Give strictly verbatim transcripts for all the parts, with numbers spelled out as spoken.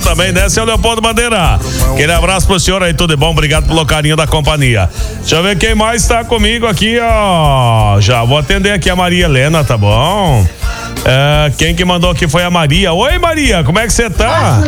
Vamos também, né, seu Leopoldo Bandeira? Aquele abraço pro senhor aí, tudo de bom? Obrigado pelo carinho da companhia. Deixa eu ver quem mais tá comigo aqui, ó. Já vou atender aqui a Maria Helena, tá bom? É, quem que mandou aqui foi a Maria. Oi, Maria, como é que você tá?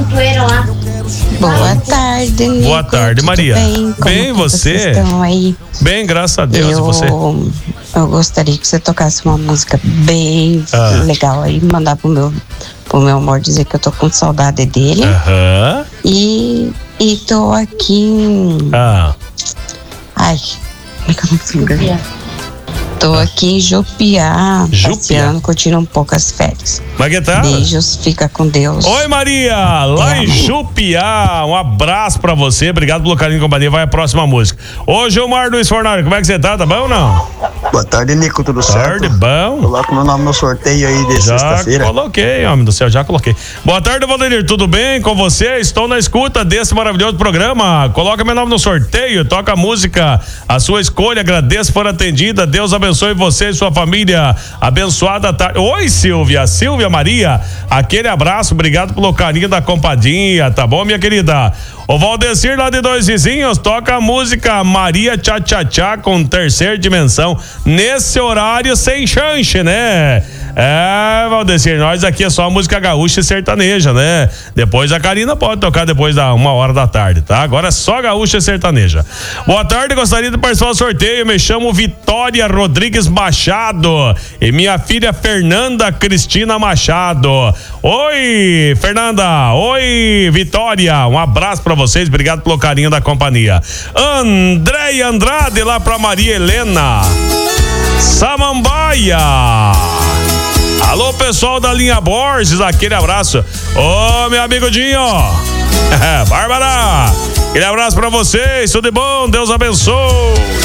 Boa tarde, Nico. Boa tarde, Maria. Bem, Como bem você? Estão aí? Bem, graças a Deus. Eu, E você? eu gostaria que você tocasse uma música bem ah. legal aí, mandar pro meu, pro meu amor dizer que eu tô com saudade dele. Aham. E, e tô aqui em... Ah. Ai, como é que eu não consigo? Tô aqui em Jupiá, Jupiá. passeando, curtindo um pouco as férias. Como é que tá? Beijos, fica com Deus. Oi, Maria, lá em Jupiá, um abraço pra você, obrigado pelo carinho e companhia, vai a próxima música. Ô, Gilmar Luiz Fornari, como é que você tá, tá bom ou não? Boa tarde, Nico, tudo certo? Tarde, bom. Coloca meu nome no sorteio aí de já sexta-feira. Já coloquei, homem do céu, já coloquei. Boa tarde, Valdeir, tudo bem com você? Estou na escuta desse maravilhoso programa, coloca meu nome no sorteio, toca a música, a sua escolha, agradeço por atendida, Deus abençoe você e sua família, abençoada tarde. Oi, Silvia, Silvia Maria, aquele abraço, obrigado pelo carinho da compadinha, tá bom, minha querida? O Valdecir lá de Dois Vizinhos toca a música Maria Tchá Tchá Tchá com Terceira Dimensão nesse horário sem chance, né? É, Valdecir, nós aqui é só música gaúcha e sertaneja, né? Depois a Karina pode tocar depois da uma hora da tarde, tá? Agora é só gaúcha e sertaneja. Boa tarde, gostaria de participar do sorteio, me chamo Vitória Rodrigues Machado e minha filha Fernanda Cristina Machado. Oi, Fernanda, oi, Vitória, um abraço pra vocês, obrigado pelo carinho da companhia. André Andrade lá pra Maria Helena Samambaia. Alô, pessoal da linha Borges, aquele abraço. Ô, meu amigo Dinho. Bárbara, aquele abraço pra vocês, tudo de bom, Deus abençoe.